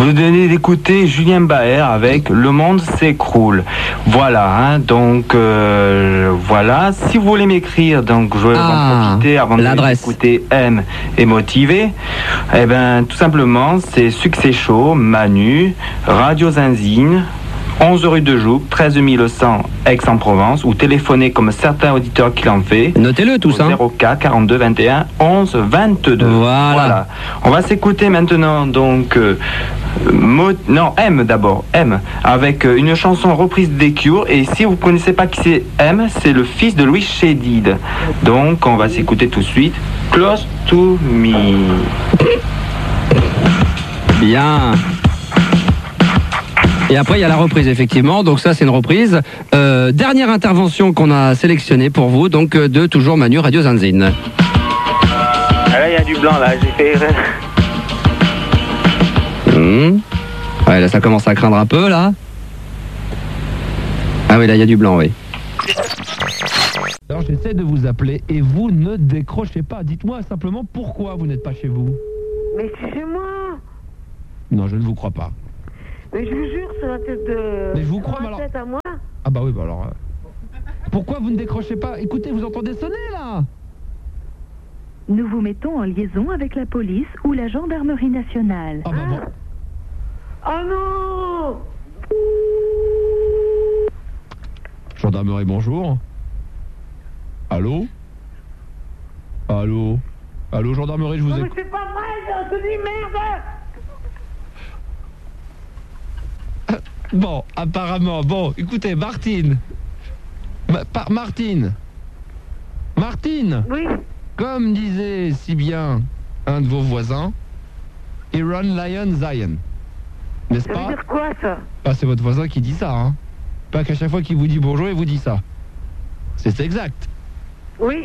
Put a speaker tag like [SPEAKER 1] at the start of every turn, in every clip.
[SPEAKER 1] Vous venez d'écouter Julien Baer avec Le Monde s'écroule. Voilà, hein, donc voilà. Si vous voulez m'écrire, donc je vais en profiter avant de écouter M et motiver. Eh ben, tout simplement, c'est Succès Chaud, Manu, Radio Zinzine, 11 rue de Joux, 13 100 Aix-en-Provence, ou téléphoner comme certains auditeurs qui l'ont fait.
[SPEAKER 2] Notez-le tout ça.
[SPEAKER 1] 04 42 21 11 22. Voilà. On va s'écouter maintenant donc M d'abord, M, avec une chanson reprise des Cure. Et si vous ne connaissez pas qui c'est M, c'est le fils de Louis Chédid. Donc on va s'écouter tout de suite Close to Me.
[SPEAKER 2] Bien. Et après, il y a la reprise, effectivement. Donc ça, c'est une reprise. Dernière intervention qu'on a sélectionnée pour vous, donc de toujours Manu, Radio Zinzine.
[SPEAKER 1] Ah là, il y a du blanc, là. J'ai fait...
[SPEAKER 2] Ouais, là, ça commence à craindre un peu, là. Ah oui, là, il y a du blanc, oui. Alors, j'essaie de vous appeler et vous ne décrochez pas. Dites-moi simplement pourquoi vous n'êtes pas chez vous.
[SPEAKER 3] Mais c'est chez moi.
[SPEAKER 2] Non, je ne vous crois pas.
[SPEAKER 3] Mais je vous jure, c'est la tête de...
[SPEAKER 2] Mais je vous crois, mais alors...
[SPEAKER 3] tête à moi.
[SPEAKER 2] Ah bah oui, bah alors... Pourquoi vous ne décrochez pas? Écoutez, vous entendez sonner, là?
[SPEAKER 4] Nous vous mettons en liaison avec la police ou la gendarmerie nationale.
[SPEAKER 2] Ah bah bon.
[SPEAKER 3] Oh non!
[SPEAKER 2] Gendarmerie, bonjour. Allô? Allô? Allô, gendarmerie, je vous
[SPEAKER 3] Non, mais
[SPEAKER 2] écoute.
[SPEAKER 3] c'est pas vrai, je te dis merde!
[SPEAKER 2] Bon, apparemment, bon, écoutez, Martine. Martine.
[SPEAKER 3] Oui.
[SPEAKER 2] Comme disait si bien un de vos voisins, Iran Lion Zion. N'est-ce
[SPEAKER 3] Ça
[SPEAKER 2] pas?
[SPEAKER 3] veut dire quoi, ça?
[SPEAKER 2] Ah, c'est votre voisin qui dit ça, hein. Pas qu'à chaque fois qu'il vous dit bonjour, il vous dit ça. C'est exact.
[SPEAKER 3] Oui.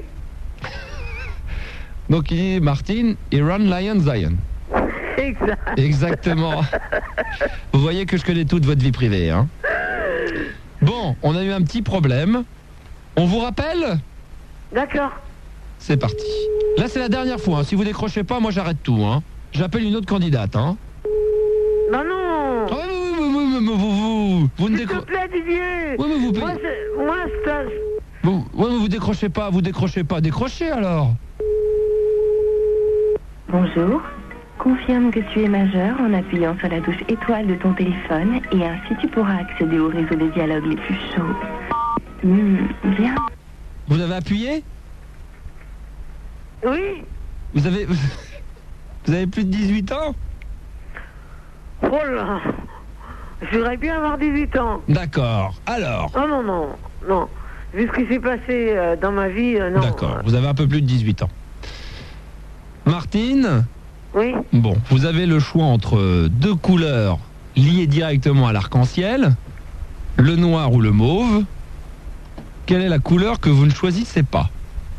[SPEAKER 2] Donc il dit Martine, Iran Lion Zion.
[SPEAKER 3] Exact.
[SPEAKER 2] Exactement. Vous voyez que je connais toute votre vie privée, hein. Bon, on a eu un petit problème. On vous rappelle?
[SPEAKER 3] D'accord.
[SPEAKER 2] C'est parti. Là, c'est la dernière fois, hein. Si vous décrochez pas, moi j'arrête tout, hein. J'appelle une autre candidate, hein.
[SPEAKER 3] Non, non.
[SPEAKER 2] Ah oui, mais vous ne
[SPEAKER 3] S'il te
[SPEAKER 2] décrochez...
[SPEAKER 3] plaît, Didier.
[SPEAKER 2] Oui, mais vous
[SPEAKER 3] Moi, ça...
[SPEAKER 2] vous décrochez pas, décrochez alors.
[SPEAKER 4] Bonjour. Confirme que tu es majeur en appuyant sur la touche étoile de ton téléphone et ainsi tu pourras accéder au réseau de dialogue les plus chauds. Bien.
[SPEAKER 2] Vous avez appuyé?
[SPEAKER 3] Oui.
[SPEAKER 2] Vous avez plus de 18 ans?
[SPEAKER 3] Oh là. J'aurais bien avoir 18 ans.
[SPEAKER 2] D'accord. Alors?
[SPEAKER 3] Non. Vu ce qui s'est passé dans ma vie, non.
[SPEAKER 2] D'accord. Vous avez un peu plus de 18 ans. Martine?
[SPEAKER 3] Oui.
[SPEAKER 2] Bon, vous avez le choix entre deux couleurs liées directement à l'arc-en-ciel, le noir ou le mauve. Quelle est la couleur que vous ne choisissez pas?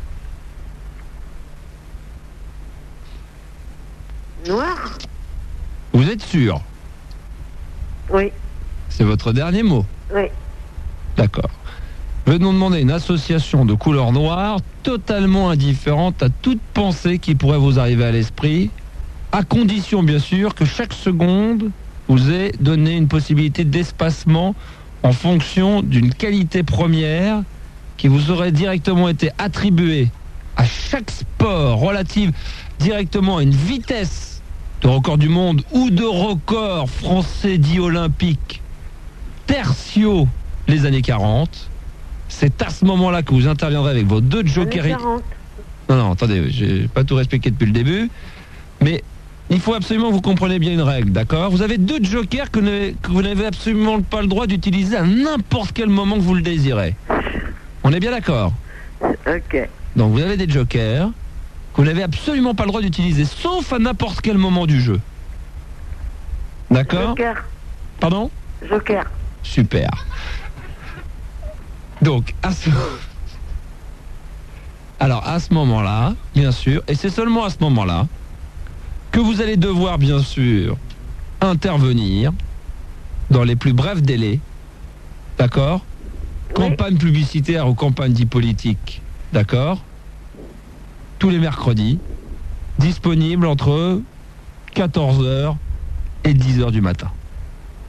[SPEAKER 3] Noir?
[SPEAKER 2] Vous êtes sûr?
[SPEAKER 3] Oui.
[SPEAKER 2] C'est votre dernier mot?
[SPEAKER 3] Oui.
[SPEAKER 2] D'accord. Je vais nous demander une association de couleur noire totalement indifférente à toute pensée qui pourrait vous arriver à l'esprit, à condition bien sûr que chaque seconde vous ait donné une possibilité d'espacement en fonction d'une qualité première qui vous aurait directement été attribuée à chaque sport relative directement à une vitesse de record du monde ou de record français dit olympique tertio les années 40. C'est à ce moment-là que vous interviendrez avec vos deux jokers. Non, attendez, j'ai pas tout respecté depuis le début. Mais il faut absolument que vous compreniez bien une règle, d'accord? Vous avez deux jokers que vous n'avez absolument pas le droit d'utiliser à n'importe quel moment que vous le désirez. On est bien d'accord?
[SPEAKER 3] Ok.
[SPEAKER 2] Donc vous avez des jokers que vous n'avez absolument pas le droit d'utiliser, sauf à n'importe quel moment du jeu. D'accord?
[SPEAKER 3] Joker.
[SPEAKER 2] Pardon?
[SPEAKER 3] Joker.
[SPEAKER 2] Super. Donc, à ce moment-là, bien sûr, et c'est seulement à ce moment-là que vous allez devoir, bien sûr, intervenir dans les plus brefs délais, d'accord?
[SPEAKER 3] Oui.
[SPEAKER 2] Campagne publicitaire ou campagne dite politique, d'accord? Tous les mercredis, disponible entre 14h et 10h du matin. D'accord ?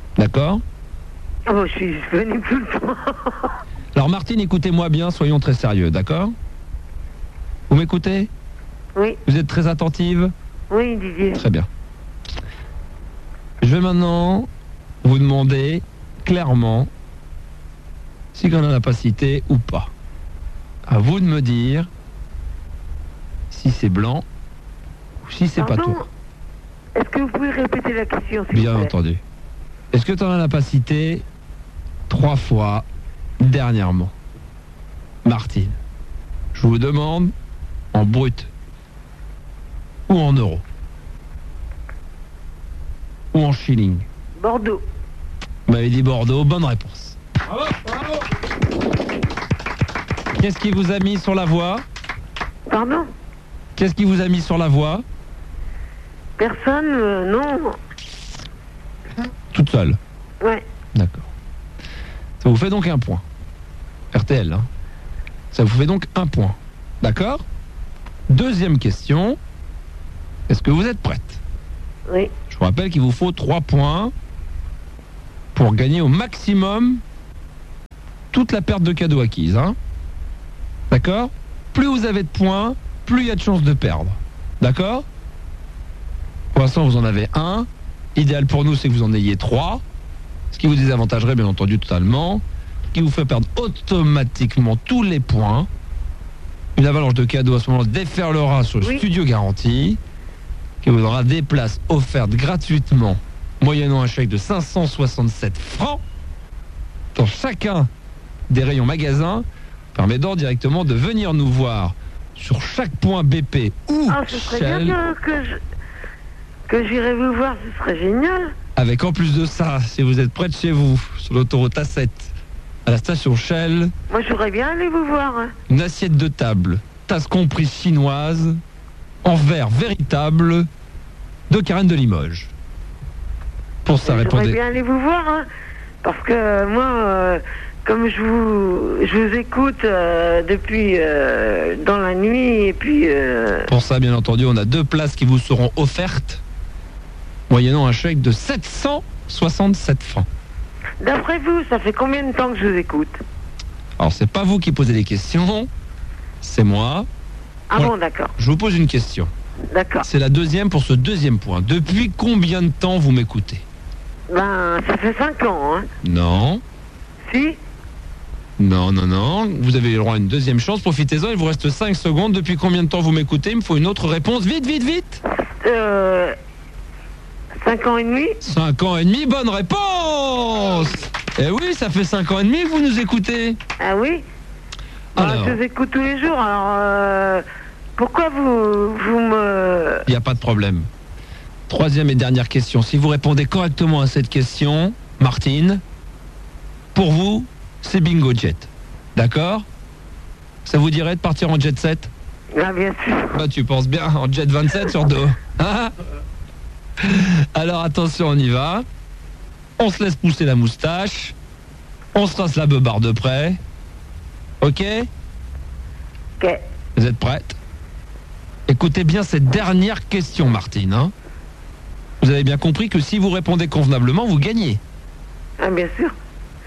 [SPEAKER 3] Oh, je suis disponible tout le temps.
[SPEAKER 2] Alors Martine, écoutez-moi bien, soyons très sérieux, d'accord ? Vous m'écoutez ?
[SPEAKER 3] Oui.
[SPEAKER 2] Vous êtes très attentive ?
[SPEAKER 3] Oui, Didier.
[SPEAKER 2] Très bien. Je vais maintenant vous demander clairement si on en a pas cité ou pas. À vous de me dire si c'est blanc ou si c'est pas
[SPEAKER 3] Pardon ?
[SPEAKER 2] tout.
[SPEAKER 3] Est-ce que vous pouvez répéter la question, s'il
[SPEAKER 2] Bien
[SPEAKER 3] vous plaît ?
[SPEAKER 2] entendu. Est-ce que tu en as pas cité 3 fois dernièrement ? Martine, je vous demande en brut ou en euros ou en shilling.
[SPEAKER 3] Bordeaux.
[SPEAKER 2] Vous m'avez dit Bordeaux, bonne réponse. Bravo, bravo. Qu'est-ce qui vous a mis sur la voie ?
[SPEAKER 3] Pardon ?
[SPEAKER 2] Qu'est-ce qui vous a mis sur la voie ?
[SPEAKER 3] Personne, non.
[SPEAKER 2] Toute seule.
[SPEAKER 3] Ouais.
[SPEAKER 2] D'accord. Ça vous fait donc un point. RTL, hein. Ça vous fait donc un point. D'accord ? Deuxième question. Est-ce que vous êtes prête ?
[SPEAKER 3] Oui.
[SPEAKER 2] Je vous rappelle qu'il vous faut 3 points pour gagner au maximum toute la perte de cadeaux acquise. Hein ? D'accord ? Plus vous avez de points, plus il y a de chances de perdre. D'accord ? Pour l'instant, vous en avez 1. Idéal pour nous, c'est que vous en ayez 3. Ce qui vous désavantagerait, bien entendu, totalement. Ce qui vous fait perdre automatiquement tous les points. Une avalanche de cadeaux à ce moment déferlera sur le studio garanti, qui vous donnera des places offertes gratuitement, moyennant un chèque de 567 francs, dans chacun des rayons magasins, permettant directement de venir nous voir sur chaque point BP ou
[SPEAKER 3] Ce serait
[SPEAKER 2] Shell.
[SPEAKER 3] bien que j'irai vous voir, ce serait génial.
[SPEAKER 2] Avec en plus de ça, si vous êtes près de chez vous, sur l'autoroute A7, à la station Shell,
[SPEAKER 3] Moi, j'aurais bien aller vous voir. Hein.
[SPEAKER 2] une assiette de table, tasse comprise chinoise, en verre véritable, de Karen de Limoges. Pour ça,
[SPEAKER 3] J'aurais
[SPEAKER 2] répondez.
[SPEAKER 3] bien aller vous voir, hein, parce que moi, comme je vous écoute depuis dans la nuit, et puis...
[SPEAKER 2] Pour ça, bien entendu, on a 2 places qui vous seront offertes, moyennant un chèque de 767 francs.
[SPEAKER 3] D'après vous, ça fait combien de temps que je vous écoute ?
[SPEAKER 2] Alors, c'est pas vous qui posez les questions, c'est moi.
[SPEAKER 3] Ah bon, d'accord.
[SPEAKER 2] Je vous pose une question.
[SPEAKER 3] D'accord.
[SPEAKER 2] C'est la deuxième pour ce deuxième point. Depuis combien de temps vous m'écoutez ?
[SPEAKER 3] Ben, ça fait 5 ans, hein.
[SPEAKER 2] Non.
[SPEAKER 3] Si ?
[SPEAKER 2] Non. Vous avez le droit à une deuxième chance. Profitez-en. Il vous reste 5 secondes. Depuis combien de temps vous m'écoutez ? Il me faut une autre réponse. Vite.
[SPEAKER 3] 5 ans et demi ?
[SPEAKER 2] 5 ans et demi. Bonne réponse. Eh oui, ça fait 5 ans et demi que vous nous écoutez.
[SPEAKER 3] Ah oui ?
[SPEAKER 2] Alors,
[SPEAKER 3] je vous écoute tous les jours, alors... pourquoi vous me...
[SPEAKER 2] il n'y a pas de problème. Troisième et dernière question. Si vous répondez correctement à cette question, Martine, pour vous, c'est bingo jet. D'accord ? Ça vous dirait de partir en jet 7 ?
[SPEAKER 3] Ah, bien sûr.
[SPEAKER 2] Bah, tu penses bien, en jet 27 sur dos. Hein ? Alors attention, on y va. On se laisse pousser la moustache. On se trace la beubare de près. Ok ?
[SPEAKER 3] Ok.
[SPEAKER 2] Vous êtes prête ? Écoutez bien cette dernière question, Martine. Hein ? Vous avez bien compris que si vous répondez convenablement, vous gagnez.
[SPEAKER 3] Ah, bien sûr.
[SPEAKER 2] Alors ?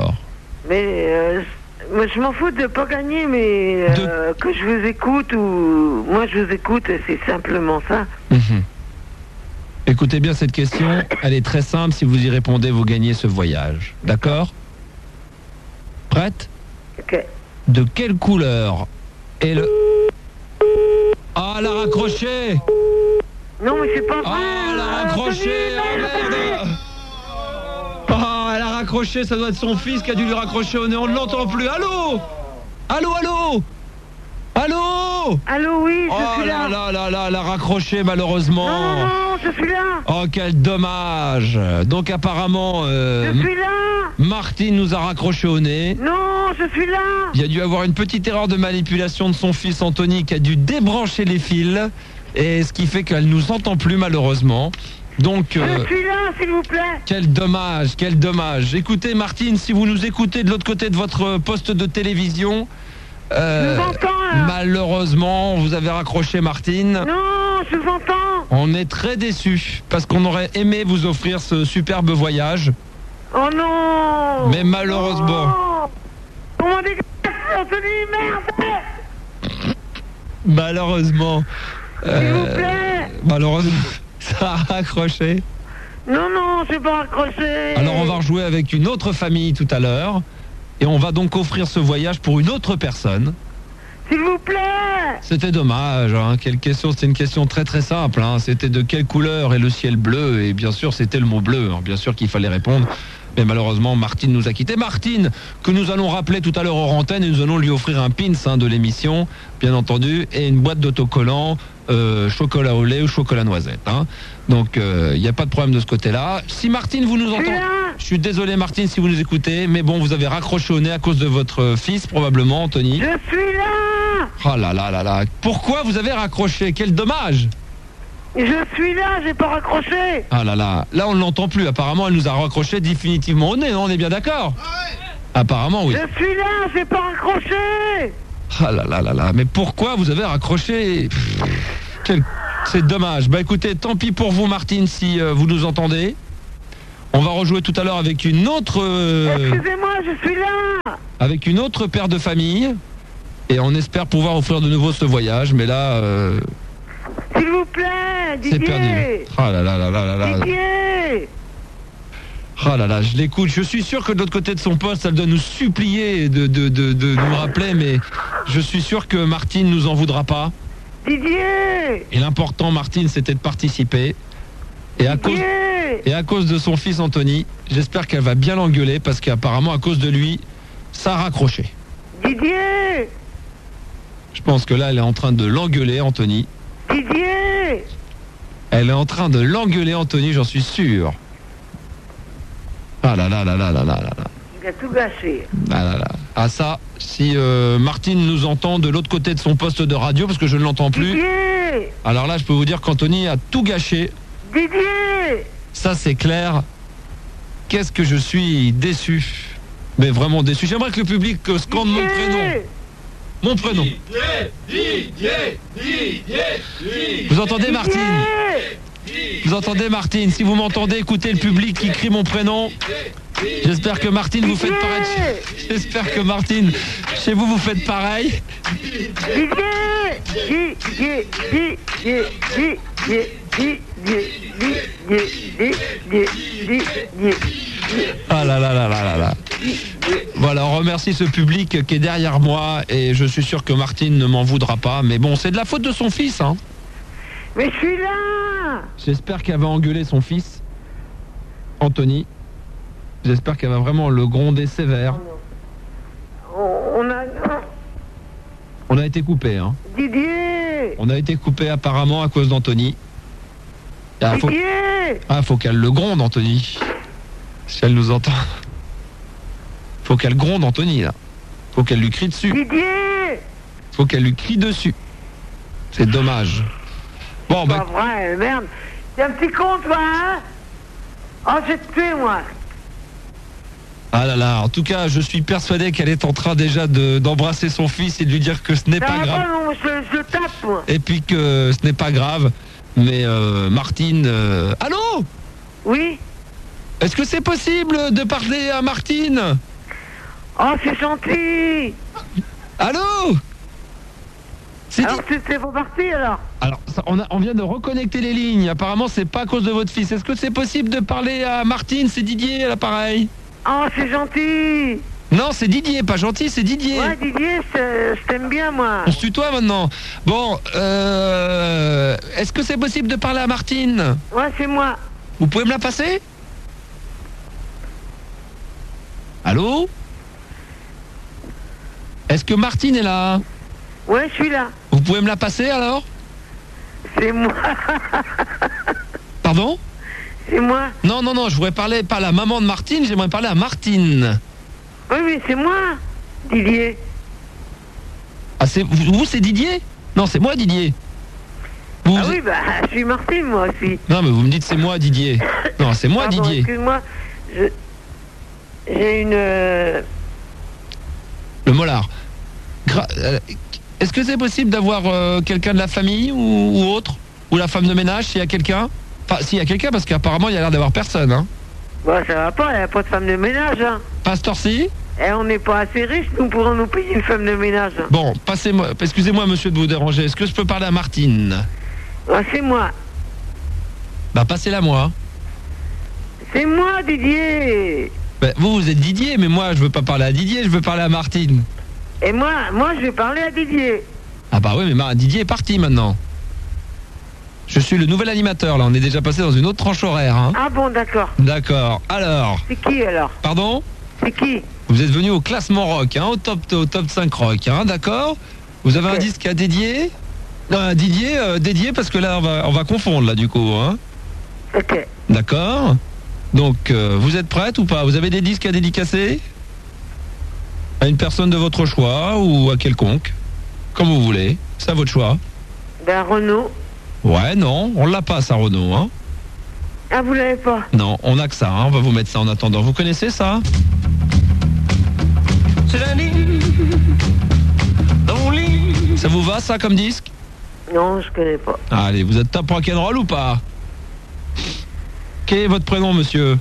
[SPEAKER 3] Mais moi, je m'en fous de ne pas gagner, mais que je vous écoute ou... Moi, je vous écoute, c'est simplement ça.
[SPEAKER 2] Écoutez bien cette question. Elle est très simple. Si vous y répondez, vous gagnez ce voyage. D'accord ? Prête ?
[SPEAKER 3] Ok.
[SPEAKER 2] De quelle couleur est le... Ah, elle a raccroché !
[SPEAKER 3] Non, mais c'est pas vrai.
[SPEAKER 2] Ah, elle a raccroché. Oh, merde. Ah, elle a raccroché. Ça doit être son fils qui a dû lui raccrocher au nez. On ne l'entend plus. Allô ? Allô ?
[SPEAKER 3] Allô, oui, je suis là.
[SPEAKER 2] là, elle a raccroché malheureusement.
[SPEAKER 3] Non, je suis là.
[SPEAKER 2] Oh, quel dommage. Donc apparemment,
[SPEAKER 3] Je suis là.
[SPEAKER 2] Martine nous a raccroché au nez.
[SPEAKER 3] Non, je suis là.
[SPEAKER 2] Il y a dû avoir une petite erreur de manipulation de son fils Anthony qui a dû débrancher les fils. Et ce qui fait qu'elle nous entend plus malheureusement. Donc,
[SPEAKER 3] je suis là, s'il vous plaît.
[SPEAKER 2] Quel dommage. Écoutez Martine, si vous nous écoutez de l'autre côté de votre poste de télévision,
[SPEAKER 3] je vous entends, là.
[SPEAKER 2] malheureusement, vous avez raccroché Martine.
[SPEAKER 3] Non, je vous entends.
[SPEAKER 2] On est très déçus parce qu'on aurait aimé vous offrir ce superbe voyage.
[SPEAKER 3] Oh non.
[SPEAKER 2] Mais malheureusement...
[SPEAKER 3] Comment dégueulasse, Anthony, merde.
[SPEAKER 2] Malheureusement...
[SPEAKER 3] S'il vous plaît.
[SPEAKER 2] Malheureusement, ça a raccroché.
[SPEAKER 3] Non, j'ai pas raccroché.
[SPEAKER 2] Alors on va rejouer avec une autre famille tout à l'heure. Et on va donc offrir ce voyage pour une autre personne.
[SPEAKER 3] S'il vous plaît.
[SPEAKER 2] C'était dommage, hein. Quelle question? C'était une question très très simple, hein. C'était de quelle couleur est le ciel bleu? Et bien sûr c'était le mot bleu, hein. Bien sûr qu'il fallait répondre. Mais malheureusement Martine nous a quittés. Martine, que nous allons rappeler tout à l'heure hors antenne, et nous allons lui offrir un pins, hein, de l'émission, bien entendu, et une boîte d'autocollants, chocolat au lait ou chocolat noisette, hein. Donc il n'y a pas de problème de ce côté-là. Si Martine vous nous entendez, je suis désolé Martine si vous nous écoutez, mais bon, vous avez raccroché au nez à cause de votre fils probablement, Anthony.
[SPEAKER 3] Je suis là.
[SPEAKER 2] Oh là là là là. Pourquoi vous avez raccroché? Quel dommage.
[SPEAKER 3] Je suis là, j'ai pas raccroché.
[SPEAKER 2] Ah là là, là on ne l'entend plus. Apparemment elle nous a raccroché définitivement au nez, non? On est bien d'accord? Apparemment oui.
[SPEAKER 3] Je suis là, j'ai pas raccroché.
[SPEAKER 2] Ah là là là là, mais pourquoi vous avez raccroché? C'est dommage. Bah écoutez, tant pis pour vous Martine si vous nous entendez. On va rejouer tout à l'heure avec une autre...
[SPEAKER 3] Excusez-moi, je suis là.
[SPEAKER 2] Avec une autre paire de famille. Et on espère pouvoir offrir de nouveau ce voyage, mais là...
[SPEAKER 3] S'il vous plaît, Didier.
[SPEAKER 2] C'est perdu. Ah là là là là là là.
[SPEAKER 3] Didier.
[SPEAKER 2] Ah là là, je l'écoute. Je suis sûr que de l'autre côté de son poste, elle doit nous supplier de nous rappeler, mais je suis sûr que Martine nous en voudra pas.
[SPEAKER 3] Didier.
[SPEAKER 2] Et l'important, Martine, c'était de participer. Et à cause de son fils Anthony, j'espère qu'elle va bien l'engueuler, parce qu'apparemment, à cause de lui, ça a raccroché.
[SPEAKER 3] Didier.
[SPEAKER 2] Je pense que là, elle est en train de l'engueuler, Anthony.
[SPEAKER 3] Didier.
[SPEAKER 2] Elle est en train de l'engueuler, Anthony, j'en suis sûr. Ah là là là là là là là.
[SPEAKER 3] Il a tout gâché.
[SPEAKER 2] Ah là là. Ah ça, si Martine nous entend de l'autre côté de son poste de radio, parce que je ne l'entends plus.
[SPEAKER 3] Didier.
[SPEAKER 2] Alors là, je peux vous dire qu'Anthony a tout gâché.
[SPEAKER 3] Didier.
[SPEAKER 2] Ça, c'est clair. Qu'est-ce que je suis déçu. Mais vraiment déçu. J'aimerais que le public scande mon prénom. Mon prénom. Vous entendez Martine? Vous entendez Martine? Si vous m'entendez, écoutez le public qui crie mon prénom. J'espère que Martine vous faites pareil. J'espère que Martine, chez vous, vous faites pareil. Ah là là là là là là. Voilà, on remercie ce public qui est derrière moi et je suis sûr que Martine ne m'en voudra pas. Mais bon, c'est de la faute de son fils, hein.
[SPEAKER 3] Mais je suis là.
[SPEAKER 2] J'espère qu'elle va engueuler son fils, Anthony. J'espère qu'elle va vraiment le gronder sévère. On a été coupé, hein.
[SPEAKER 3] Didier.
[SPEAKER 2] On a été coupé apparemment à cause d'Anthony. Faut qu'elle le gronde, Anthony. Si elle nous entend. Faut qu'elle gronde, Anthony, là. Faut qu'elle lui crie dessus.
[SPEAKER 3] Didier.
[SPEAKER 2] Faut qu'elle lui crie dessus. C'est dommage. Bon,
[SPEAKER 3] c'est pas vrai, merde. T'es un petit con, toi, hein? Oh, j'ai tué, moi.
[SPEAKER 2] Ah là là, en tout cas, je suis persuadé qu'elle est en train déjà d'embrasser son fils et de lui dire que ce n'est pas grave.
[SPEAKER 3] Non, je tape, moi.
[SPEAKER 2] Et puis que ce n'est pas grave. Mais Martine... Allô?
[SPEAKER 3] Oui?
[SPEAKER 2] Est-ce que c'est possible de parler à Martine?
[SPEAKER 3] Oh, c'est gentil.
[SPEAKER 2] Allô?
[SPEAKER 3] Alors, c'est reparti, alors?
[SPEAKER 2] Alors, on vient de reconnecter les lignes. Apparemment, c'est pas à cause de votre fils. Est-ce que c'est possible de parler à Martine? C'est Didier à l'appareil.
[SPEAKER 3] Oh, c'est gentil.
[SPEAKER 2] Non, c'est Didier, pas gentil, c'est Didier.
[SPEAKER 3] Ouais, Didier, je t'aime bien, moi.
[SPEAKER 2] On se tutoie maintenant. Bon, est-ce que c'est possible de parler à Martine?
[SPEAKER 3] Ouais, c'est moi.
[SPEAKER 2] Vous pouvez me la passer? Allô? Est-ce que Martine est là?
[SPEAKER 3] Ouais, je suis là.
[SPEAKER 2] Vous pouvez me la passer alors?
[SPEAKER 3] C'est moi.
[SPEAKER 2] Pardon?
[SPEAKER 3] C'est moi.
[SPEAKER 2] Non, non, non, je voudrais parler pas à la maman de Martine, j'aimerais parler à Martine.
[SPEAKER 3] Oui, mais c'est moi, Didier.
[SPEAKER 2] Ah, c'est vous, c'est Didier? Non, c'est moi, Didier.
[SPEAKER 3] Ah oui, bah, je suis Martine, moi aussi.
[SPEAKER 2] Non, mais vous me dites c'est moi, Didier. Non, c'est moi,
[SPEAKER 3] pardon,
[SPEAKER 2] Didier.
[SPEAKER 3] Excuse-moi, j'ai une...
[SPEAKER 2] Le molar. Est-ce que c'est possible d'avoir quelqu'un de la famille ou autre? Ou la femme de ménage, s'il y a quelqu'un? Enfin, s'il y a quelqu'un, parce qu'apparemment, il y a l'air d'avoir personne, hein.
[SPEAKER 3] Bah, ça va pas, il n'y a pas de femme de ménage, hein.
[SPEAKER 2] Pasteur, si?
[SPEAKER 3] Et on n'est pas assez riches, nous pourrons nous payer une femme de ménage.
[SPEAKER 2] Bon, passez-moi, excusez-moi, monsieur, de vous déranger. Est-ce que je peux parler à Martine?
[SPEAKER 3] Ah, c'est moi.
[SPEAKER 2] Bah, passez-la moi.
[SPEAKER 3] C'est moi, Didier.
[SPEAKER 2] Bah, vous êtes Didier, mais moi, je veux pas parler à Didier, je veux parler à Martine.
[SPEAKER 3] Et moi, je vais parler à Didier.
[SPEAKER 2] Ah bah oui, mais Didier est parti maintenant. Je suis le nouvel animateur, là. On est déjà passé dans une autre tranche horaire, hein.
[SPEAKER 3] Ah bon, d'accord.
[SPEAKER 2] D'accord. Alors.
[SPEAKER 3] C'est qui, alors?
[SPEAKER 2] Pardon?
[SPEAKER 3] C'est qui?
[SPEAKER 2] Vous êtes venu au classement rock, hein, au top 5 rock, hein, d'accord? Vous avez un disque à dédier? Non, un dédié, parce que là, on va confondre, là, du coup, hein.
[SPEAKER 3] Ok.
[SPEAKER 2] D'accord. Donc, vous êtes prête ou pas? Vous avez des disques à dédicacer? À une personne de votre choix ou à quelconque? Comme vous voulez. C'est à votre choix.
[SPEAKER 3] Ben, Renaud.
[SPEAKER 2] Ouais, non, on l'a pas, ça, Renaud, hein.
[SPEAKER 3] Ah, vous l'avez pas?
[SPEAKER 2] Non, on a que ça, hein, on va vous mettre ça en attendant. Vous connaissez ça? Ça vous va, ça, comme disque?
[SPEAKER 3] Non, je connais pas.
[SPEAKER 2] Allez, vous êtes top rock'n'roll ou pas? Quel est votre prénom, monsieur?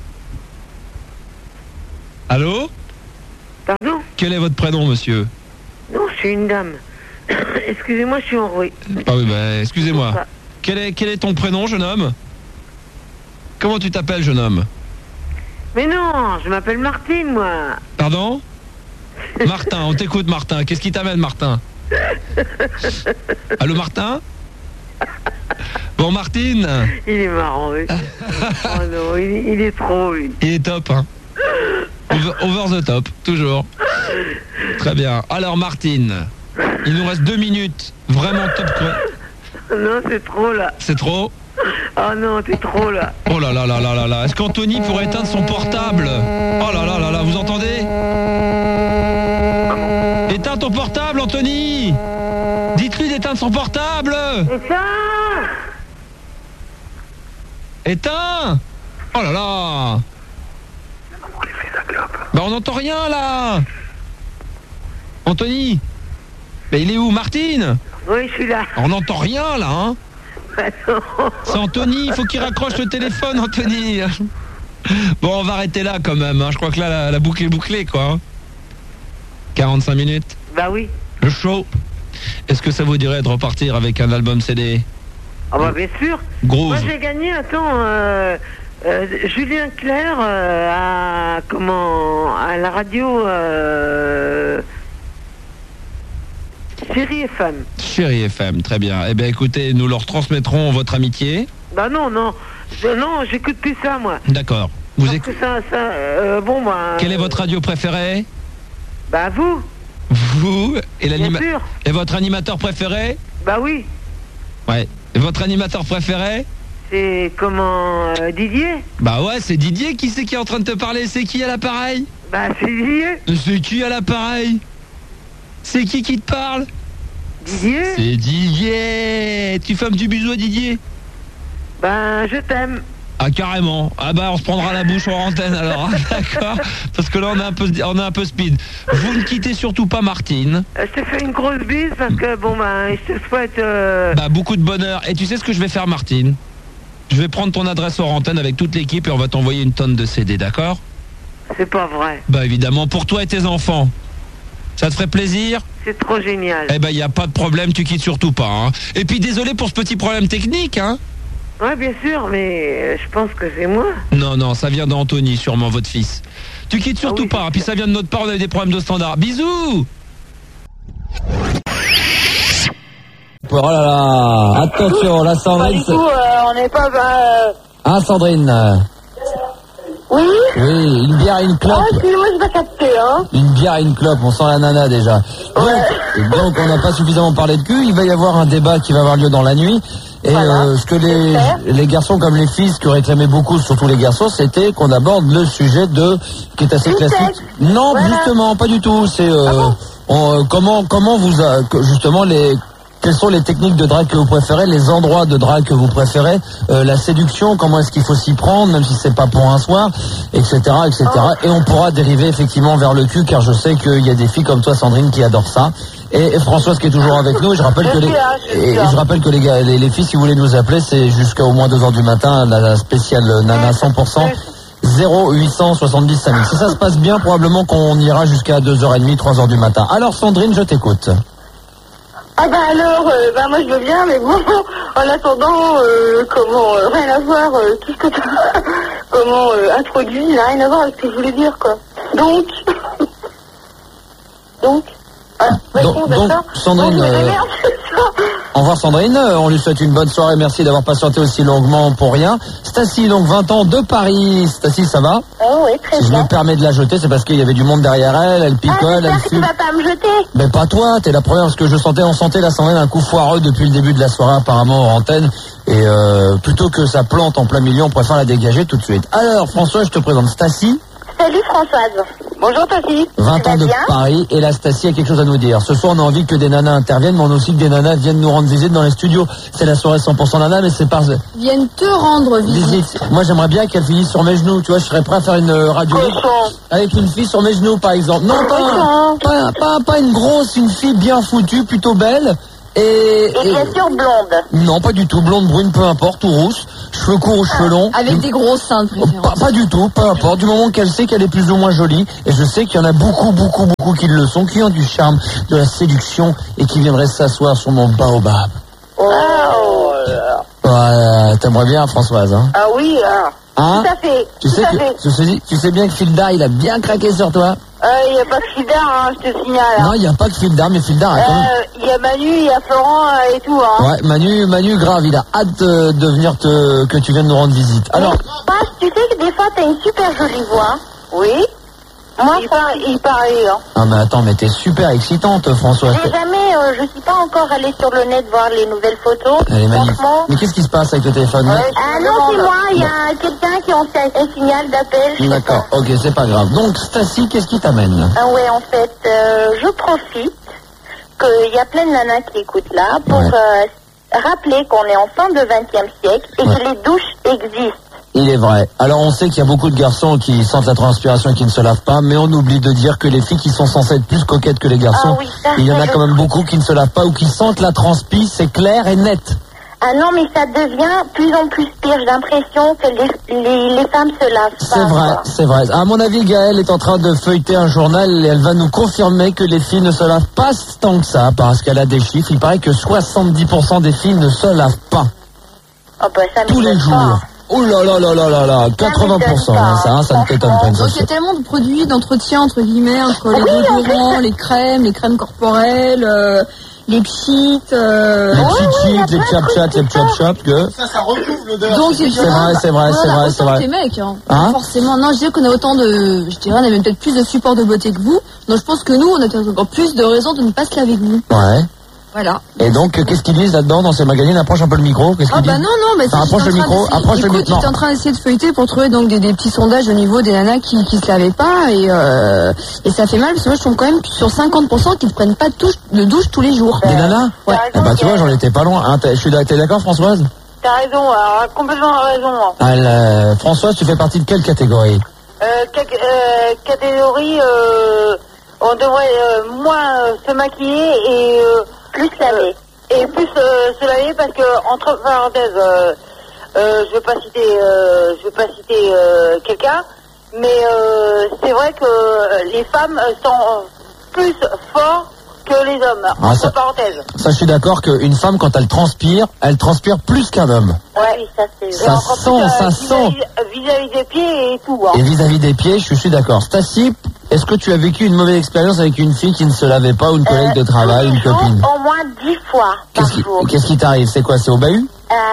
[SPEAKER 2] Allô?
[SPEAKER 3] Pardon?
[SPEAKER 2] Quel est votre prénom, monsieur?
[SPEAKER 3] Non, je suis une dame. Excusez-moi, je suis enrouée.
[SPEAKER 2] Ah oui, bah, excusez-moi. Quel est ton prénom, jeune homme? Comment tu t'appelles, jeune homme?
[SPEAKER 3] Mais non, je m'appelle Martine, moi.
[SPEAKER 2] Pardon? Martin, on t'écoute, Martin. Qu'est-ce qui t'amène, Martin? Allô, Martin? Bon, Martine.
[SPEAKER 3] Il est marrant, oui. Oh non, il est trop, lui.
[SPEAKER 2] Il est top, hein. Over the top, toujours. Très bien. Alors, Martine, il nous reste 2 minutes. Vraiment top, quoi.
[SPEAKER 3] Non, c'est trop, là.
[SPEAKER 2] C'est trop?
[SPEAKER 3] Oh non, t'es trop, là.
[SPEAKER 2] Oh là là là là là là. Est-ce qu'Anthony pourrait éteindre son portable? Oh là là là là, vous entendez? Éteins ton portable, Anthony! Dites-lui d'éteindre son portable! Éteins! Oh là là! Bah on n'entend rien là! Anthony! Mais il est où, Martine?
[SPEAKER 3] Oui, je suis là.
[SPEAKER 2] On n'entend rien là, hein? C'est Anthony, il faut qu'il raccroche le téléphone, Anthony. Bon, on va arrêter là quand même, hein. Je crois que là, la boucle est bouclée, quoi. 45 minutes.
[SPEAKER 3] Bah oui.
[SPEAKER 2] Le show. Est-ce que ça vous dirait de repartir avec un album CD?
[SPEAKER 3] Ah bah bien sûr.
[SPEAKER 2] Groove.
[SPEAKER 3] Moi j'ai gagné, Julien Clerc à la radio Chérie FM.
[SPEAKER 2] Chérie FM, très bien. Eh bien écoutez, nous leur transmettrons votre amitié.
[SPEAKER 3] Bah non, j'écoute plus ça, moi.
[SPEAKER 2] D'accord. Quelle est votre radio préférée?
[SPEAKER 3] Bah vous.
[SPEAKER 2] Vous
[SPEAKER 3] et
[SPEAKER 2] votre animateur préféré?
[SPEAKER 3] Bah oui.
[SPEAKER 2] Ouais. Et votre animateur préféré?
[SPEAKER 3] C'est Didier?
[SPEAKER 2] Bah ouais, c'est Didier. Qui c'est qui est en train de te parler? C'est qui à l'appareil?
[SPEAKER 3] Bah c'est Didier.
[SPEAKER 2] C'est qui à l'appareil? C'est qui te parle?
[SPEAKER 3] Didier?
[SPEAKER 2] C'est Didier. Tu fais un petit bisou à Didier?
[SPEAKER 3] Ben je t'aime.
[SPEAKER 2] Ah carrément. Ah bah on se prendra la bouche en antenne alors. D'accord. Parce que là on est un peu speed. Vous ne quittez surtout pas Martine.
[SPEAKER 3] Je te fais une grosse bise parce que je te souhaite
[SPEAKER 2] Bah beaucoup de bonheur. Et tu sais ce que je vais faire, Martine? Je vais prendre ton adresse hors antenne avec toute l'équipe et on va t'envoyer une tonne de CD, d'accord?
[SPEAKER 3] C'est pas vrai.
[SPEAKER 2] Bah évidemment, pour toi et tes enfants. Ça te ferait plaisir?
[SPEAKER 3] C'est trop génial.
[SPEAKER 2] Eh ben y a pas de problème, tu quittes surtout pas, hein. Et puis désolé pour ce petit problème technique, hein.
[SPEAKER 3] Ouais, bien sûr, mais je pense que c'est moi.
[SPEAKER 2] Non, ça vient d'Anthony, sûrement, votre fils. Tu quittes surtout pas, puis ça vient de notre part, on a eu des problèmes de standard. Bisous!
[SPEAKER 5] Oh là là, attention, la Sandrine...
[SPEAKER 3] Du coup, on n'est pas...
[SPEAKER 5] Ah, Sandrine.
[SPEAKER 3] Oui?
[SPEAKER 5] Oui, une bière et une clope.
[SPEAKER 3] Ah, excusez-moi, je vais pas capter, hein.
[SPEAKER 5] Une bière et une clope, on sent la nana déjà.
[SPEAKER 3] Ouais.
[SPEAKER 5] Donc on n'a pas suffisamment parlé de cul, il va y avoir un débat qui va avoir lieu dans la nuit. Et
[SPEAKER 3] voilà.
[SPEAKER 5] Ce que les garçons comme les filles, ce que réclamaient beaucoup, surtout les garçons, c'était qu'on aborde le sujet qui est assez classique. Non, voilà. Justement, pas du tout. C'est comment justement quelles sont les techniques de drague que vous préférez, les endroits de drague que vous préférez, la séduction, comment est-ce qu'il faut s'y prendre, même si c'est pas pour un soir, etc., etc. Et on pourra dériver effectivement vers le cul, car je sais qu'il y a des filles comme toi, Sandrine, qui adorent ça. Et Françoise qui est toujours avec nous. Je rappelle que les filles, si vous voulez nous appeler, c'est jusqu'à au moins 2h du matin, la spéciale Nana 100%. 0800 70 5000. Si ça se passe bien, probablement qu'on ira jusqu'à 2h30, 3h du matin. Alors Sandrine, je t'écoute.
[SPEAKER 3] Ah bah alors, moi je veux bien, mais bon, en attendant, rien à voir, tout ce que tu introduit, n'a rien à voir avec ce que je voulais dire, quoi. Donc,
[SPEAKER 5] Sandrine, au revoir Sandrine, on lui souhaite une bonne soirée, merci d'avoir patienté aussi longuement pour rien. Stacy, donc 20 ans de Paris. Stacy, ça va?
[SPEAKER 3] Oh oui, très bien.
[SPEAKER 5] Si je me permets de la jeter, c'est parce qu'il y avait du monde derrière elle picole, elle fume.
[SPEAKER 3] Tu vas pas me jeter?
[SPEAKER 5] Mais pas toi, t'es la première, parce que on sentait la Sandrine un coup foireux depuis le début de la soirée apparemment en antenne, et plutôt que ça plante en plein milieu, on préfère la dégager tout de suite. Alors François, je te présente Stacy.
[SPEAKER 3] Salut Françoise. Bonjour Stacy.
[SPEAKER 5] 20 ans de Paris, et la Stacy a quelque chose à nous dire. Ce soir, on a envie que des nanas interviennent, mais on a aussi que des nanas viennent nous rendre visite dans les studios. C'est la soirée 100% nana, mais c'est par...
[SPEAKER 6] Viennent te rendre visite.
[SPEAKER 5] Moi, j'aimerais bien qu'elle finisse sur mes genoux. Tu vois, je serais prêt à faire une radio avec une fille sur mes genoux, par exemple. Non, pas une grosse, une fille bien foutue, plutôt belle.
[SPEAKER 3] Et bien sûr blonde.
[SPEAKER 5] Non, pas du tout. Blonde, brune, peu importe, ou rousse. Cheveux courts ou cheveux longs.
[SPEAKER 6] Avec des gros seins de préférence.
[SPEAKER 5] Pas du tout, peu importe. Du moment qu'elle sait qu'elle est plus ou moins jolie. Et je sais qu'il y en a beaucoup qui le sont, qui ont du charme, de la séduction et qui viendraient s'asseoir sur mon baobab. T'aimerais bien, Françoise, hein?
[SPEAKER 3] Ah oui,
[SPEAKER 5] hein?
[SPEAKER 3] Tout à fait.
[SPEAKER 5] Tu sais bien que Fildar, il a bien craqué sur toi.
[SPEAKER 3] Il n'y a pas que Fildar, je te signale.
[SPEAKER 5] Non, il n'y a pas que Fildar, mais Fildar a quand même...
[SPEAKER 3] Il y a Manu, il y a Florent et tout, hein.
[SPEAKER 5] Ouais, Manu, grave, il a hâte de venir que tu viennes nous rendre visite. Alors...
[SPEAKER 3] Tu sais que des fois, t'as une super jolie voix. Oui. Moi, il paraît, hein.
[SPEAKER 5] Ah, mais attends, mais t'es super excitante, Françoise.
[SPEAKER 3] Je suis pas encore allée sur le net voir les nouvelles photos.
[SPEAKER 5] Elle est magnifique. Mais qu'est-ce qui se passe avec le téléphone?
[SPEAKER 3] Non, c'est moi, il y a quelqu'un qui a fait un signal d'appel.
[SPEAKER 5] D'accord, ok, c'est pas grave. Donc, Stacy, qu'est-ce qui t'amène?
[SPEAKER 3] Ouais, en fait, je profite qu'il y a plein de nanas qui écoutent là pour rappeler qu'on est en fin de 20e siècle et que les douches existent.
[SPEAKER 5] Il est vrai. Alors on sait qu'il y a beaucoup de garçons qui sentent la transpiration et qui ne se lavent pas, mais on oublie de dire que les filles qui sont censées être plus coquettes que les garçons, il y en a quand même beaucoup qui ne se lavent pas ou qui sentent la transpi, c'est clair et net.
[SPEAKER 3] Ah non, mais ça devient plus en plus pire. J'ai l'impression que les femmes se lavent pas.
[SPEAKER 5] C'est vrai. À mon avis, Gaëlle est en train de feuilleter un journal et elle va nous confirmer que les filles ne se lavent pas tant que ça, parce qu'elle a des chiffres. Il paraît que 70% des filles ne se lavent pas.
[SPEAKER 3] Oh bah, ça
[SPEAKER 5] tous les jours. Oh là là là là là là, 80%, ça ne t'étonne pas.
[SPEAKER 6] Il y a tellement de produits d'entretien, entre guillemets, entre les déodorants, les crèmes corporelles, les pchits,
[SPEAKER 5] les chap-chap, que...
[SPEAKER 7] Ça recouvre l'odeur.
[SPEAKER 6] Donc,
[SPEAKER 5] c'est vrai.
[SPEAKER 6] Les mecs, hein. Forcément, non, je dirais qu'on a autant de, on a même peut-être plus de supports de beauté que vous. Donc, je pense que nous, on a peut-être encore plus de raisons de ne pas se laver que vous.
[SPEAKER 5] Ouais.
[SPEAKER 6] Voilà.
[SPEAKER 5] Et donc, qu'est-ce qu'ils disent là-dedans dans ces magazines? Approche un peu le micro. Qu'est-ce qu'ils disent?
[SPEAKER 6] Non, mais
[SPEAKER 5] approche le micro.
[SPEAKER 6] J'étais en train d'essayer de feuilleter pour trouver donc des petits sondages au niveau des nanas qui se lavaient pas et ça fait mal parce que moi je tombe quand même sur 50% qui ne prennent pas de douche tous les jours.
[SPEAKER 5] Des nanas?
[SPEAKER 6] Ouais.
[SPEAKER 5] Tu vois, j'en étais pas loin. Hein, t'es d'accord, Françoise?
[SPEAKER 3] T'as raison, complètement raison.
[SPEAKER 5] Françoise, tu fais partie de quelle catégorie?
[SPEAKER 3] Catégorie, on devrait moins se maquiller et plus laver. Et plus se laver parce que, entre parenthèses, je vais pas citer quelqu'un, mais c'est vrai que les femmes sont plus fortes que les hommes, entre parenthèses.
[SPEAKER 5] Ça, je suis d'accord qu'une femme, quand elle transpire plus qu'un homme.
[SPEAKER 3] Ouais, ça c'est...
[SPEAKER 5] Ça sent.
[SPEAKER 3] Vis-à-vis des pieds et tout. Hein.
[SPEAKER 5] Et vis-à-vis des pieds, je suis d'accord. Stacy, est-ce que tu as vécu une mauvaise expérience avec une fille qui ne se lavait pas ou une collègue de travail, une copine?
[SPEAKER 3] Au moins 10 fois par jour.
[SPEAKER 5] Qu'est-ce qui t'arrive? C'est quoi? C'est au bahut?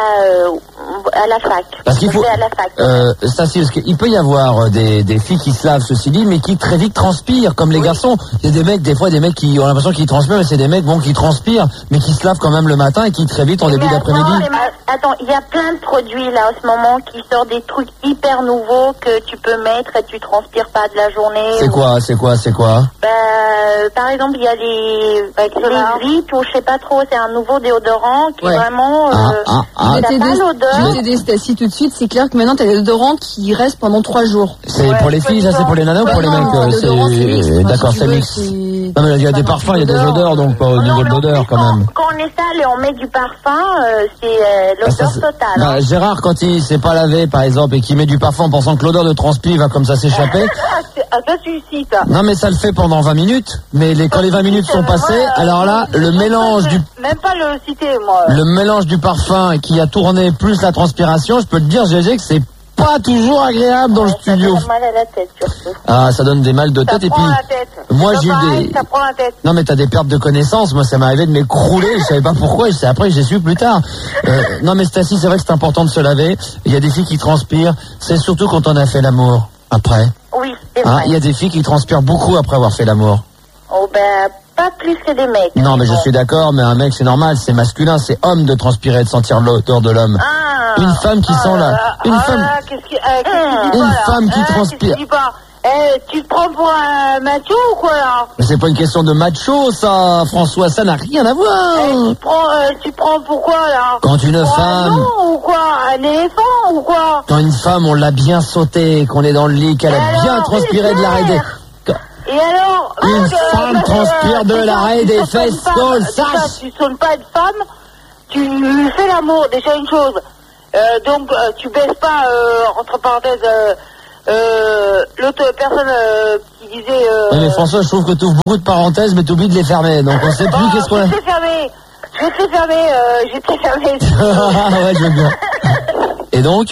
[SPEAKER 3] À la fac.
[SPEAKER 5] Parce qu'il faut...
[SPEAKER 3] à la fac.
[SPEAKER 5] Stacy, parce qu'il peut y avoir des filles qui se lavent, ceci dit, mais qui très vite transpirent, comme les garçons. Il y a des fois des mecs qui ont l'impression qu'ils transpirent, mais c'est des mecs qui transpirent, mais qui se lavent quand même le matin et qui très vite en début d'après-midi.
[SPEAKER 3] Attends, il y a plein de produits là en ce moment qui sortent des trucs hyper nouveaux que tu peux mettre et tu transpires pas de la journée.
[SPEAKER 5] C'est quoi?
[SPEAKER 3] Par exemple, il y a les Vite ou je sais pas trop, c'est un nouveau déodorant qui vraiment...
[SPEAKER 6] T'as pas l'odeur. vais t'aider Stacy tout de suite. C'est clair que maintenant t'as des déodorants qui restent pendant 3 jours.
[SPEAKER 5] C'est pour les filles, ça c'est pour les nanas ou pour les mecs? D'accord, c'est mixte. Non mais il y a des parfums, il y a des odeurs, donc pas au niveau de l'odeur quand même.
[SPEAKER 3] Quand on est sale et on met du parfum, c'est l'odeur totale.
[SPEAKER 5] Gérard, quand il s'est pas lavé par exemple et qu'il met du parfum en pensant que l'odeur de transpi va comme ça s'échapper.
[SPEAKER 3] Ça suscite.
[SPEAKER 5] Non mais ça le fait pendant 20 minutes. Mais quand les 20 minutes sont passées, alors là, le mélange du...
[SPEAKER 3] Même pas le citer, moi.
[SPEAKER 5] Le mélange du parfum qui a tourné plus la transpiration, je peux te dire, GG, que c'est pas toujours agréable dans le studio.
[SPEAKER 3] Ça fait mal à la tête, surtout.
[SPEAKER 5] Ah, ça donne des mal de tête et puis... Moi j'ai eu des...
[SPEAKER 3] Ça prend la tête.
[SPEAKER 5] Non mais t'as des pertes de connaissances, moi ça m'est arrivé de m'écrouler, je savais pas pourquoi, après j'ai su plus tard. Non mais Stacy, c'est vrai que c'est important de se laver, il y a des filles qui transpirent, c'est surtout quand on a fait l'amour, après.
[SPEAKER 3] Oui, c'est vrai.
[SPEAKER 5] Il y a des filles qui transpirent beaucoup après avoir fait l'amour.
[SPEAKER 3] Oh ben, pas plus que des mecs.
[SPEAKER 5] Non mais je suis d'accord, mais un mec c'est normal, c'est masculin, c'est homme de transpirer, de sentir l'odeur de l'homme. Une femme qui sent là, une femme qui transpire.
[SPEAKER 3] Tu te prends pour un macho ou quoi là?
[SPEAKER 5] Mais c'est pas une question de macho ça, François, ça n'a rien à voir.
[SPEAKER 3] Tu prends pourquoi là?
[SPEAKER 5] Quand une femme...
[SPEAKER 3] Un lion ou quoi? Un éléphant ou quoi?
[SPEAKER 5] Quand une femme on l'a bien sauté, qu'on est dans le lit, qu'elle a bien transpiré de l'arrêt des...
[SPEAKER 3] Et alors
[SPEAKER 5] une femme transpire de l'arrêt des fesses, sache.
[SPEAKER 3] Tu sonnes pas une femme, tu lui fais l'amour, déjà une chose. Donc tu baisses pas, entre parenthèses, l'autre personne qui disait...
[SPEAKER 5] Oui, mais François, je trouve que tu ouvres beaucoup de parenthèses, mais tu oublies de les fermer, donc on sait plus qu'est-ce qu'on a...
[SPEAKER 3] Je vais te les fermer.
[SPEAKER 5] Ouais, je veux bien. Et donc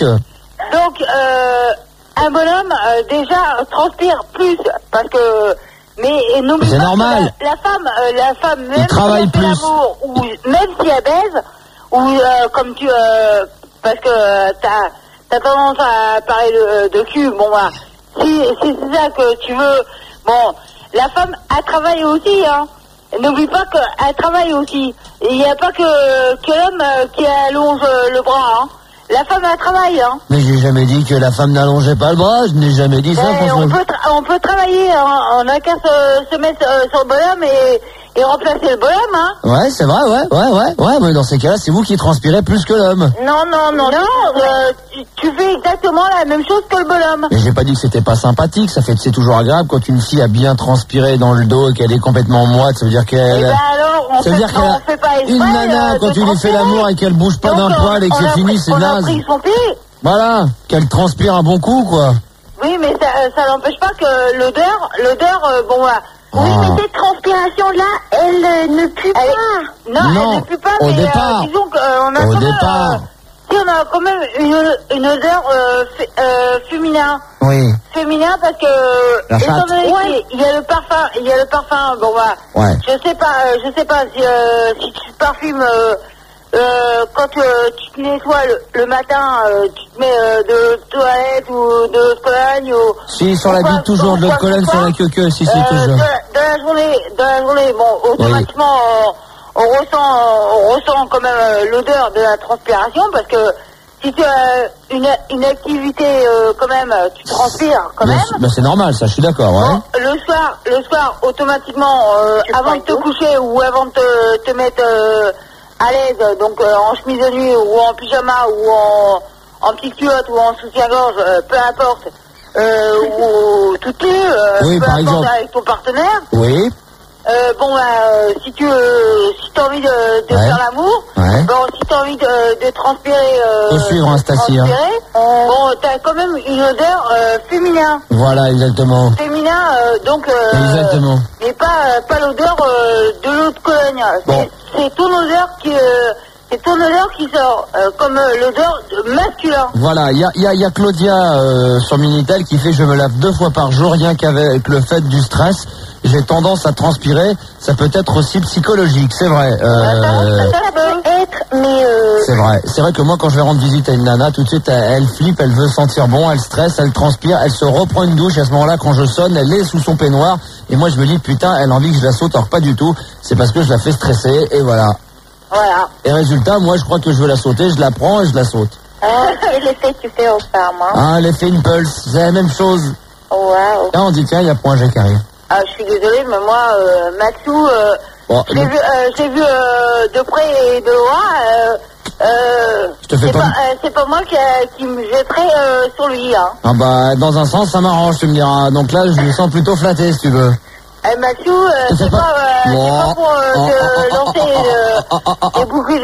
[SPEAKER 3] un bonhomme, déjà, transpire plus, parce que... Mais n'oublie
[SPEAKER 5] c'est
[SPEAKER 3] pas
[SPEAKER 5] normal.
[SPEAKER 3] Que la femme, même
[SPEAKER 5] il travaille
[SPEAKER 3] si elle fait
[SPEAKER 5] plus.
[SPEAKER 3] l'amour, ou même si elle baise, ou comme tu... parce que t'as tendance à parler de cul, bon bah, si c'est ça que tu veux... Bon, la femme, elle travaille aussi, hein. N'oublie pas qu'elle travaille aussi. Il n'y a pas que l'homme qui allonge le bras, hein. La femme, elle travaille, hein.
[SPEAKER 5] Mais j'ai jamais dit que la femme n'allongeait pas le bras, je n'ai jamais dit ça.
[SPEAKER 3] On peut travailler, hein. On n'a qu'à se mettre sur le bonhomme et remplacer le bonhomme, hein.
[SPEAKER 5] Ouais, c'est vrai, ouais, mais dans ces cas-là, c'est vous qui transpirez plus que l'homme.
[SPEAKER 3] Non, tu fais exactement la même chose que le bonhomme.
[SPEAKER 5] Mais j'ai pas dit que c'était pas sympathique, c'est toujours agréable quand une fille a bien transpiré dans le dos et qu'elle est complètement moite, ça veut dire qu'elle...
[SPEAKER 3] Et ben alors, on fait pas exprès,
[SPEAKER 5] une nana, quand tu lui fais l'amour et qu'elle bouge pas d'un poil et que c'est fini, c'est naze. Voilà, qu'elle transpire un bon coup, quoi.
[SPEAKER 3] Oui, mais ça n'empêche pas que l'odeur, bon, voilà. Oui, mais cette transpiration-là, elle ne pue pas. Non, elle ne pue pas,
[SPEAKER 5] au
[SPEAKER 3] mais
[SPEAKER 5] départ.
[SPEAKER 3] Disons qu'on a on a quand même une odeur féminin.
[SPEAKER 5] Oui.
[SPEAKER 3] Féminin parce que étant donné qu'il y a le parfum, bon bah, je sais pas si tu parfumes quand tu te nettoies le matin, tu te mets de toilette ou de cologne ou...
[SPEAKER 5] Si, sur la bite toujours, de l'eau de cologne sur la queue, si c'est toujours.
[SPEAKER 3] Dans la journée, bon, automatiquement, on ressent quand même l'odeur de la transpiration parce que si tu as une activité quand même, tu transpires quand même.
[SPEAKER 5] Ben c'est normal, ça, je suis d'accord, ouais.
[SPEAKER 3] Bon, le soir, automatiquement, avant de te coucher ou avant de te mettre à l'aise, donc en chemise de nuit ou en pyjama ou en petite culotte ou en soutien-gorge, peu importe, ou toute nue, peu importe avec ton partenaire.
[SPEAKER 5] Oui.
[SPEAKER 3] Bon, si t'as envie de faire l'amour, bon, si t'as envie de transpirer,
[SPEAKER 5] faut suivre un Stacy,
[SPEAKER 3] bon, t'as quand même une odeur féminin.
[SPEAKER 5] Voilà, exactement.
[SPEAKER 3] Féminin, donc.
[SPEAKER 5] Exactement.
[SPEAKER 3] Mais pas l'odeur de l'eau de cologne.
[SPEAKER 5] Bon.
[SPEAKER 3] C'est ton odeur qui sort, comme l'odeur masculin.
[SPEAKER 5] Voilà, il y a Claudia sur Minitel qui fait je me lave 2 fois par jour, rien qu'avec le fait du stress. J'ai tendance à transpirer, ça peut être aussi psychologique, c'est vrai.
[SPEAKER 3] Ça peut être, mais...
[SPEAKER 5] C'est vrai que moi quand je vais rendre visite à une nana, tout de suite elle flippe, elle veut sentir bon, elle stresse, elle transpire, elle se reprend une douche, à ce moment-là quand je sonne, elle est sous son peignoir, et moi je me dis putain, elle a envie que je la saute, alors pas du tout, c'est parce que je la fais stresser, et voilà.
[SPEAKER 3] Voilà.
[SPEAKER 5] Et résultat, moi je crois que je veux la sauter, je la prends et je la saute.
[SPEAKER 3] Et l'effet que tu fais aux femmes, hein.
[SPEAKER 5] Ah, l'effet impulse, c'est la même chose.
[SPEAKER 3] Waouh.
[SPEAKER 5] Là on dit tiens, il y a point G qui arrive.
[SPEAKER 3] Ah, je suis désolée, mais moi, Maxou,
[SPEAKER 5] Bon,
[SPEAKER 3] j'ai vu de près et de loin.
[SPEAKER 5] Je te fais
[SPEAKER 3] c'est pas moi qui me jetterai sur lui. Hein.
[SPEAKER 5] Ah bah, dans un sens, ça m'arrange, tu me diras. Donc là, je me sens plutôt flatté, si tu veux.
[SPEAKER 3] Mathieu, c'est pas pour te lancer les boucles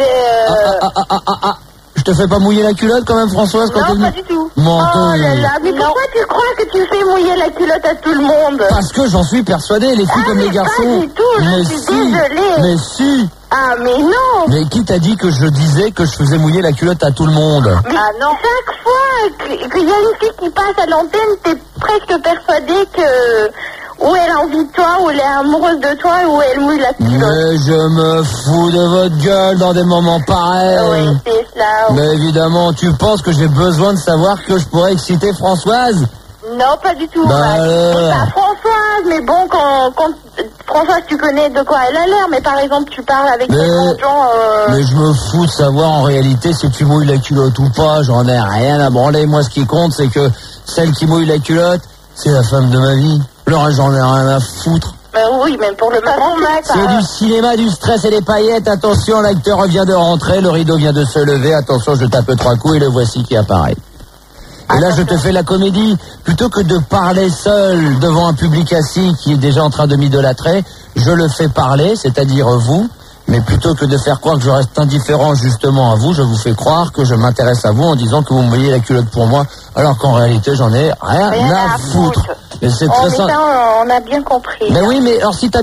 [SPEAKER 5] Je te fais pas mouiller la culotte quand même, Françoise, quand
[SPEAKER 3] non, pas du tout.
[SPEAKER 5] Bon,
[SPEAKER 3] oh là là, mais pourquoi tu crois que tu fais mouiller la culotte à tout le monde?
[SPEAKER 5] Parce que j'en suis persuadé, les filles comme les garçons.
[SPEAKER 3] Pas du tout, je suis désolée.
[SPEAKER 5] Mais si.
[SPEAKER 3] Ah, mais non.
[SPEAKER 5] Mais qui t'a dit que je disais que je faisais mouiller la culotte à tout le monde?
[SPEAKER 3] Mais non. Chaque fois qu'il y a une fille qui passe à l'antenne, t'es presque persuadé que... Ou elle a envie de toi, ou elle est amoureuse de toi, ou elle mouille la culotte.
[SPEAKER 5] Mais je me fous de votre gueule dans des moments pareils.
[SPEAKER 3] Oui, c'est cela. Oui.
[SPEAKER 5] Mais évidemment, tu penses que j'ai besoin de savoir que je pourrais exciter Françoise?
[SPEAKER 3] Non, pas du tout.
[SPEAKER 5] Bah
[SPEAKER 3] c'est pas Françoise, mais bon, quand Françoise, tu connais de quoi elle a l'air, mais par exemple, tu parles avec des grands gens...
[SPEAKER 5] Mais je me fous de savoir en réalité si tu mouilles la culotte ou pas, j'en ai rien à branler. Moi, ce qui compte, c'est que celle qui mouille la culotte, c'est la femme de ma vie. Le reste, j'en ai rien à foutre.
[SPEAKER 3] Oui, même pour le moment, Max.
[SPEAKER 5] C'est du cinéma, du stress et des paillettes. Attention, l'acteur vient de rentrer, le rideau vient de se lever. Attention, je tape 3 coups et le voici qui apparaît. Et là, je te fais la comédie. Plutôt que de parler seul devant un public assis qui est déjà en train de m'idolâtrer, je le fais parler, c'est-à-dire vous. Mais plutôt que de faire croire que je reste indifférent justement à vous, je vous fais croire que je m'intéresse à vous en disant que vous mouillez la culotte pour moi, alors qu'en réalité, j'en ai rien à foutre. Et c'est très simple.
[SPEAKER 3] On a bien compris.
[SPEAKER 5] Mais oui, mais alors si t'as